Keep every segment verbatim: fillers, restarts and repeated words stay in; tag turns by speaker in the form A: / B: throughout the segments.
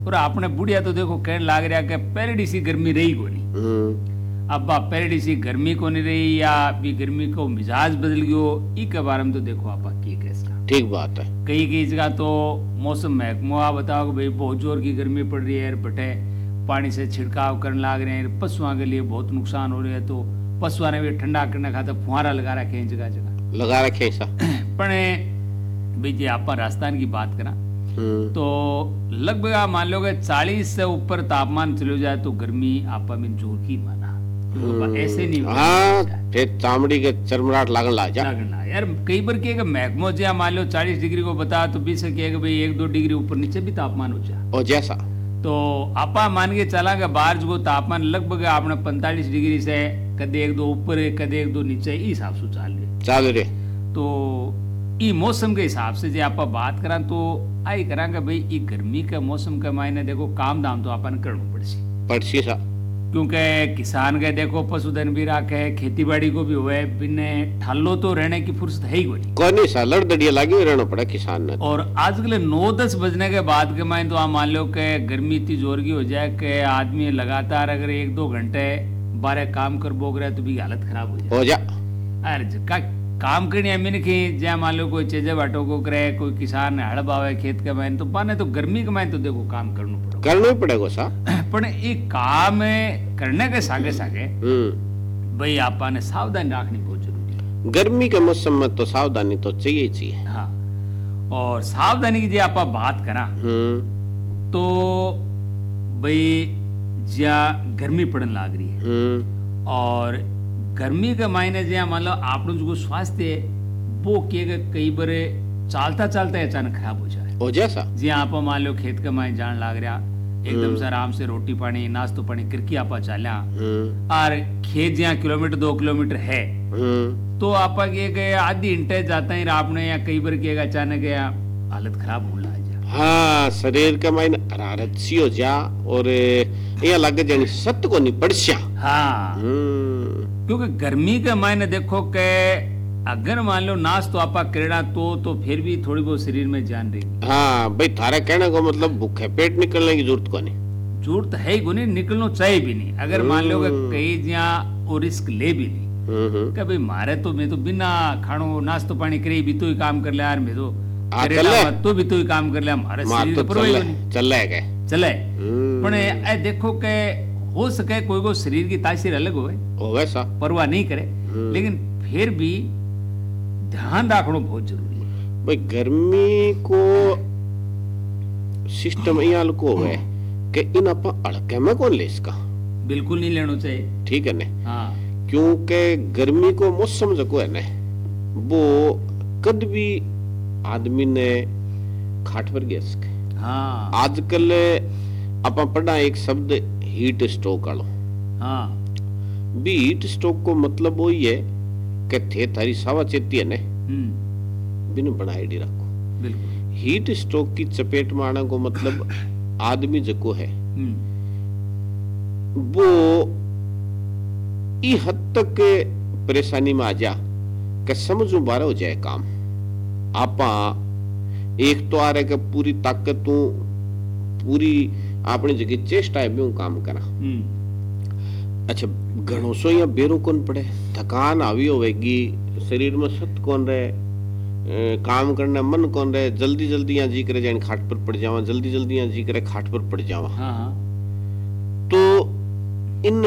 A: और आपने बुढ़िया तो देखो कहने लाग रहा कि पहले सी गर्मी रही को नहीं, अब आप पहले सी गर्मी को नहीं रही या भी गर्मी को मिजाज बदल गयो, ई के बारे में तो देखो आप की कैसा।
B: ठीक बात है।
A: कई कई जगह तो मौसम महकमा बताओ कि भाई बहुत जोर की गर्मी पड़ रही है, बटे पानी से छिड़काव करने लाग रहे हैं, पशुओं के लिए बहुत नुकसान हो रहे हैं, तो पशुओं ने भी ठंडा करने खातर फुहारा लगा रखे हैं, जगह जगह
B: लगा रखे ऐसा।
A: पण भाई जी आप राजस्थान की बात करा तो लगभग आप मान लो कि चालीस से ऊपर तापमान चले जाए तो गर्मी आपा में जोर की माना, ऐसे नहीं
B: हाँ, फिर चामड़ी के चरमराट लागन ला जा
A: लगना यार। कई बार के महकमो जो मान लो चालीस डिग्री को बता तो बीस के भाई एक दो डिग्री ऊपर नीचे भी तापमान हो जाए
B: और जैसा
A: तो आपा मान के चला कि बाहर जो तापमान लगभग आपने पैंतालीस डिग्री से कदे एक दो ऊपर कदे एक दो नीचे इस हिसाब से चाल रहे
B: चाल रहे
A: तो ई मौसम के हिसाब से जो आप बात करा तो आई करा भाई ई गर्मी के मौसम के मायने देखो काम दाम तो अपन करना पड़सी
B: पड़सी सा,
A: क्योंकि किसान के देखो पशुधन भी राखे, खेती बाड़ी को भी हुए, बिने ठालो तो रहने की फुर्सत है ही कोई
B: कोई सा लड़दड़िया लागी रहना पड़ा किसान ने।
A: और आजकल नौ दस बजने के बाद के मायने तो आप मान लो कि गर्मी इतनी जोर की हो जाए कि आदमी लगातार अगर एक दो घंटे बारह काम कर बोग रहे तो भी हालत खराब हो जाए
B: हो जा।
A: अरे का काम करनी मैंने की जहाँ मान लो कोई चेजे बाटो को करे, कोई किसान हड़ बावे खेत के मायने तो पाने तो गर्मी के मायने तो देखो काम करना पड़ेगा
B: करना ही पड़ेगा सा।
A: पर ये काम करने के सागे सागे भाई आपा ने सावधानी रखनी बहुत जरूरी है।
B: गर्मी के मौसम में तो सावधानी तो चाहिए चाहिए।
A: हाँ, और सावधानी की जो आपा बात करा तो भाई ज्या गर्मी पड़न लाग रही है और गर्मी के मायने जो मान लो आप जो स्वास्थ्य है वो के कई बार चालता चालता अचानक खराब हो जाए
B: हो जैसा
A: जी आप मान लो खेत के मायने जान लाग रहा एकदम से आराम से रोटी पानी नाश्तो पानी करके आप चलिया और खेत जहाँ किलोमीटर दो किलोमीटर है तो आप आधी घंटे जाता ही आपने या कई बार किएगा अचानक या हालत खराब हो ला
B: हाँ, शरीर के मायने हरारत सी हो जा और ये लगे जानी सत को नहीं पड़सा।
A: हाँ, क्योंकि गर्मी के मायने देखो के अगर मान लो नाश तो आपा करेड़ा तो तो फिर भी थोड़ी बहुत शरीर में जान रही।
B: हाँ भाई थारे कहने को मतलब भूखे पेट निकलने की जरूरत को नहीं,
A: जरूरत है ही को नहीं, निकलना चाहिए भी नहीं। अगर मान लो कई जहाँ वो रिस्क ले भी नहीं कि भाई मारे तो मैं तो बिना खानो नाश्तो पानी करे भी तो ही काम कर ले यार, मैं तो तो भी तो ही काम कर ले हमारे शरीर
B: तो
A: पर नहीं
B: चले
A: चले पण ए देखो के हो सके कोई को शरीर की तासीर अलग होवे
B: हो वैसा
A: परवाह नहीं करे, लेकिन फिर भी ध्यान रखना बहुत जरूरी है।
B: भाई गर्मी को सिस्टम यहाँ को है कि इन आप अड़के में कौन ले इसका
A: बिल्कुल नहीं लेना चाहिए,
B: ठीक है ना।
A: हाँ,
B: क्योंकि गर्मी को मौसम जो है ना वो कद भी आदमी ने खाट पर गया सके।
A: हाँ,
B: आजकल आप पढ़ा एक शब्द हीट स्ट्रोक आलो।
A: हाँ,
B: भी हीट स्ट्रोक को मतलब वही है कि थे थारी सावा चेती है ने बिन बनाए डी रखो।
A: बिल्कुल
B: हीट स्ट्रोक की चपेट में आने को मतलब आदमी जको है वो ई हद तक परेशानी में आ जा कि समझो बारह हो जाए काम। आपा एक तो आ रहे कि पूरी ताकत पूरी अपनी जगह चेष्टा है भी काम करा। अच्छा घणो सो या बेरो कौन पड़े, थकान आवी होवेगी, शरीर में सत कौन रहे, काम करने मन कौन रहे, जल्दी जल्दी यहाँ जी करे जाए खाट पर पड़ जावा, जल्दी जल्दी यहाँ जी करे खाट पर पड़ जावा।
A: हाँ,
B: तो इन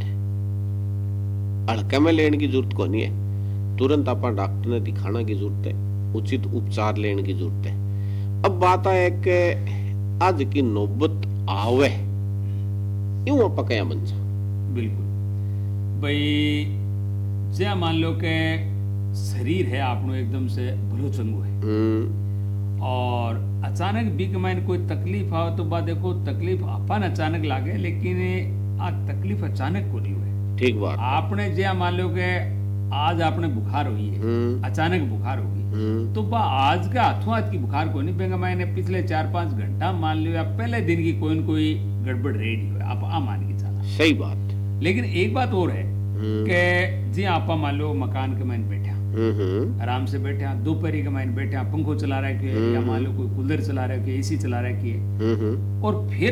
B: हड़के में लेने की जरूरत को नहीं है, तुरंत आप डॉक्टर ने दिखाना की जरूरत है, उचित उपचार लेने की जरूरत है। अब बात है कि आज की नौबत आवे यूं आप क्या बन जा।
A: बिल्कुल भाई जे मान लो के शरीर है आपनो एकदम से भलो चंगो है और अचानक बीक माइन कोई तकलीफ आओ तो बात देखो तकलीफ अपन अचानक लागे, लेकिन आ तकलीफ अचानक को नहीं हुए।
B: ठीक बात।
A: आपने जे मान लो के आज आपने बुखार हुई है, अचानक बुखार होगी तो बा आज का हाथों हाथ की बुखार को नहीं पेगा, मैंने पिछले चार पांच घंटा मान लो या पहले दिन की कोई न कोई गड़बड़ रेडी हुआ आप आ मान के चला।
B: सही बात।
A: लेकिन एक बात और है कि जी आप मान लो मकान के मैंने बैठा
B: हम्म हम्म
A: आराम से बैठे हैं दोपहरी के मायने बैठे हैं पंखो चला रहा है कि या मान लो कोई कूलर चला रहा है कि एसी चला रहा है कि
B: हम्म हम्म
A: और फिर